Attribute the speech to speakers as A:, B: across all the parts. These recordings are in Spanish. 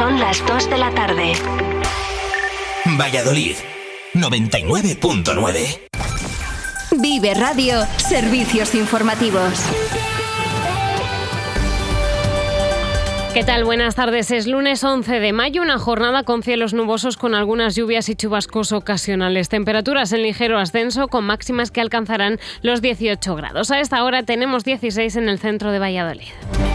A: Son las 2 de la tarde.
B: Valladolid, 99.9.
A: Vive Radio, servicios informativos.
C: ¿Qué tal? Buenas tardes. Es lunes 11 de mayo, una jornada con cielos nubosos con algunas lluvias y chubascos ocasionales. Temperaturas en ligero ascenso con máximas que alcanzarán los 18 grados. A esta hora tenemos 16 en el centro de Valladolid.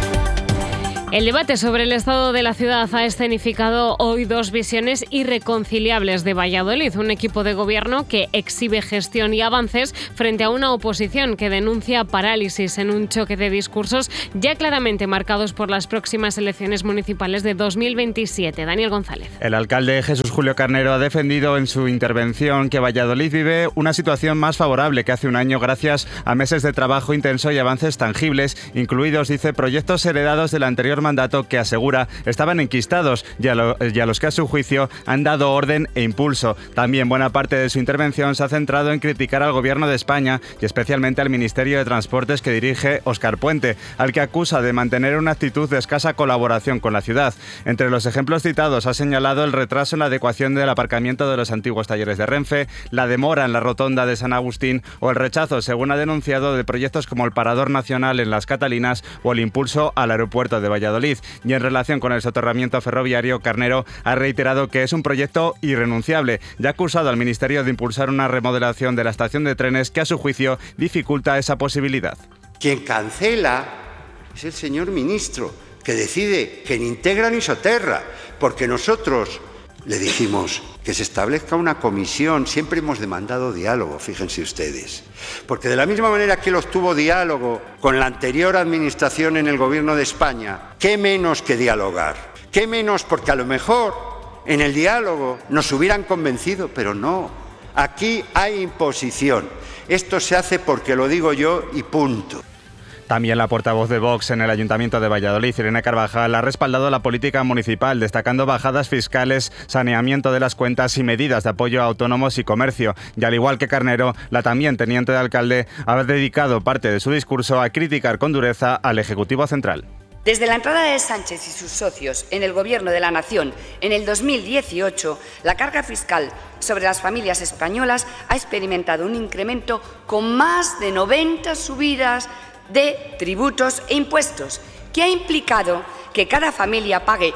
C: El debate sobre el estado de la ciudad ha escenificado hoy dos visiones irreconciliables de Valladolid. Un equipo de gobierno que exhibe gestión y avances frente a una oposición que denuncia parálisis en un choque de discursos ya claramente marcados por las próximas elecciones municipales de 2027. Daniel González.
D: El alcalde Jesús Julio Carnero ha defendido en su intervención que Valladolid vive una situación más favorable que hace un año gracias a meses de trabajo intenso y avances tangibles, incluidos, dice, proyectos heredados del anterior mandato que asegura estaban enquistados y a los que a su juicio han dado orden e impulso. También buena parte de su intervención se ha centrado en criticar al Gobierno de España y especialmente al Ministerio de Transportes que dirige Óscar Puente, al que acusa de mantener una actitud de escasa colaboración con la ciudad. Entre los ejemplos citados ha señalado el retraso en la adecuación del aparcamiento de los antiguos talleres de Renfe, la demora en la rotonda de San Agustín o el rechazo, según ha denunciado, de proyectos como el Parador Nacional en Las Catalinas o el impulso al aeropuerto de Valladolid. Y en relación con el soterramiento ferroviario, Carnero ha reiterado que es un proyecto irrenunciable y ha acusado al Ministerio de impulsar una remodelación de la estación de trenes que a su juicio dificulta esa posibilidad.
E: Quien cancela es el señor ministro, que decide que ni integra ni soterra, porque nosotros le dijimos que se establezca una comisión. Siempre hemos demandado diálogo, fíjense ustedes, porque de la misma manera que él obtuvo diálogo con la anterior administración en el Gobierno de España, ¿qué menos que dialogar? ¿Qué menos? Porque a lo mejor en el diálogo nos hubieran convencido, pero no. Aquí hay imposición. Esto se hace porque lo digo yo y punto.
D: También la portavoz de Vox en el Ayuntamiento de Valladolid, Irene Carvajal, ha respaldado la política municipal, destacando bajadas fiscales, saneamiento de las cuentas y medidas de apoyo a autónomos y comercio. Y al igual que Carnero, la también teniente de alcalde ha dedicado parte de su discurso a criticar con dureza al Ejecutivo Central.
F: Desde la entrada de Sánchez y sus socios en el Gobierno de la Nación en el 2018, la carga fiscal sobre las familias españolas ha experimentado un incremento con más de 90 subidas de tributos e impuestos, que ha implicado que cada familia pague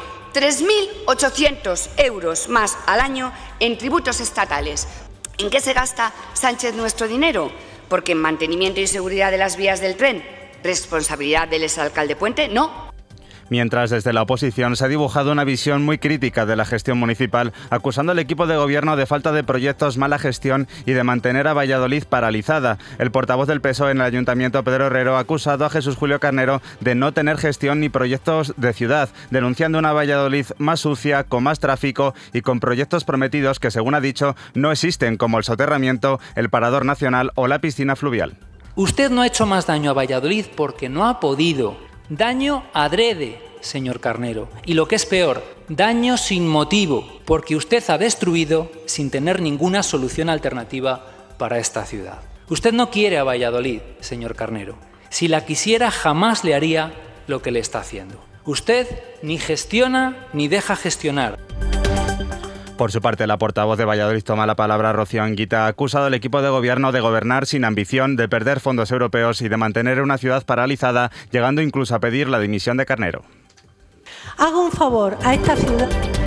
F: 3.800 euros más al año en tributos estatales. ¿En qué se gasta Sánchez nuestro dinero? Porque en mantenimiento y seguridad de las vías del tren, ¿responsabilidad del exalcalde Puente? No.
D: Mientras desde la oposición se ha dibujado una visión muy crítica de la gestión municipal, acusando al equipo de gobierno de falta de proyectos, mala gestión y de mantener a Valladolid paralizada. El portavoz del PSOE en el Ayuntamiento, Pedro Herrero, ha acusado a Jesús Julio Carnero de no tener gestión ni proyectos de ciudad, denunciando una Valladolid más sucia, con más tráfico y con proyectos prometidos que, según ha dicho, no existen, como el soterramiento, el Parador Nacional o la piscina fluvial.
G: Usted no ha hecho más daño a Valladolid porque no ha podido. Daño adrede, señor Carnero. Y lo que es peor, daño sin motivo, porque usted ha destruido sin tener ninguna solución alternativa para esta ciudad. Usted no quiere a Valladolid, señor Carnero. Si la quisiera, jamás le haría lo que le está haciendo. Usted ni gestiona ni deja gestionar.
D: Por su parte, la portavoz de Valladolid toma la palabra. Rocío Anguita ha acusado al equipo de gobierno de gobernar sin ambición, de perder fondos europeos y de mantener una ciudad paralizada, llegando incluso a pedir la dimisión de Carnero.
H: Haga un favor a esta ciudad.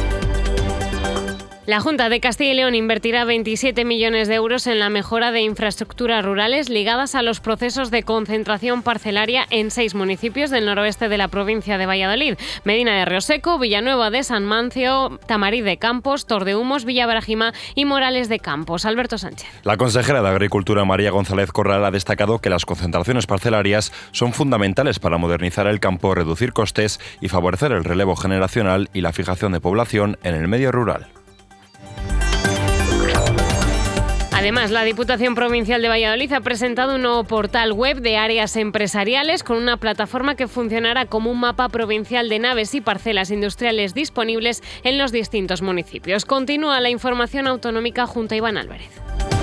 C: La Junta de Castilla y León invertirá 27 millones de euros en la mejora de infraestructuras rurales ligadas a los procesos de concentración parcelaria en 6 municipios del noroeste de la provincia de Valladolid: Medina de Rioseco, Villanueva de San Mancio, Tamarí de Campos, Tordehumos, Villabrajima y Morales de Campos. Alberto Sánchez.
I: La consejera de Agricultura, María González Corral, ha destacado que las concentraciones parcelarias son fundamentales para modernizar el campo, reducir costes y favorecer el relevo generacional y la fijación de población en el medio rural.
C: Además, la Diputación Provincial de Valladolid ha presentado un nuevo portal web de áreas empresariales con una plataforma que funcionará como un mapa provincial de naves y parcelas industriales disponibles en los distintos municipios. Continúa la información autonómica junto a Iván Álvarez.